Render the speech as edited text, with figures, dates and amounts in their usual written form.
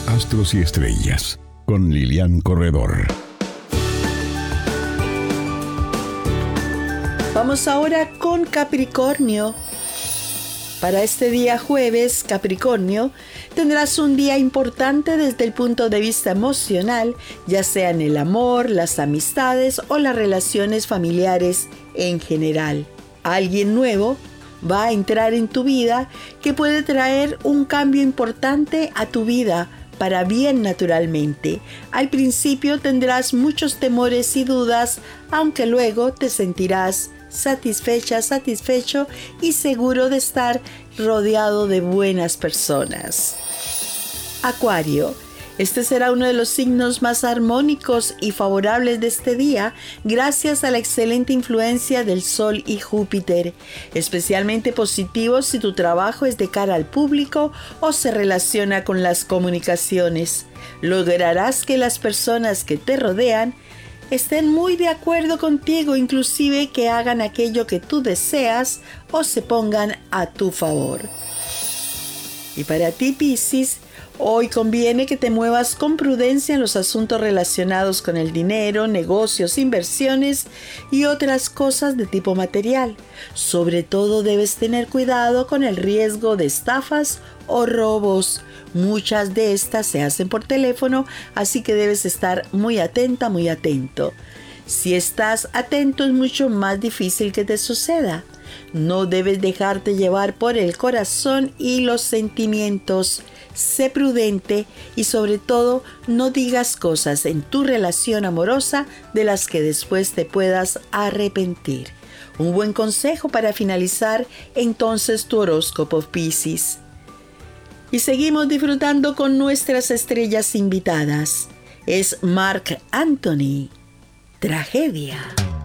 Astros y Estrellas, con Lilian Corredor. Vamos ahora con Capricornio. Para este día jueves, Capricornio, tendrás un día importante desde el punto de vista emocional, ya sea en el amor, las amistades o las relaciones familiares en general. Alguien nuevo va a entrar en tu vida que puede traer un cambio importante a tu vida para bien naturalmente. Al principio tendrás muchos temores y dudas, aunque luego te sentirás satisfecho y seguro de estar rodeado de buenas personas. Acuario, este será uno de los signos más armónicos y favorables de este día gracias a la excelente influencia del Sol y Júpiter, especialmente positivo si tu trabajo es de cara al público o se relaciona con las comunicaciones. Lograrás que las personas que te rodean estén muy de acuerdo contigo, inclusive que hagan aquello que tú deseas o se pongan a tu favor. Y para ti, Piscis, hoy conviene que te muevas con prudencia en los asuntos relacionados con el dinero, negocios, inversiones y otras cosas de tipo material. Sobre todo debes tener cuidado con el riesgo de estafas o robos. Muchas de estas se hacen por teléfono, así que debes estar muy atenta, muy atento. Si estás atento es mucho más difícil que te suceda. No debes dejarte llevar por el corazón y los sentimientos. Sé prudente y sobre todo no digas cosas en tu relación amorosa de las que después te puedas arrepentir. Un buen consejo para finalizar entonces tu horóscopo, Piscis. Y seguimos disfrutando con nuestras estrellas invitadas. Es Marc Anthony. Tragedia.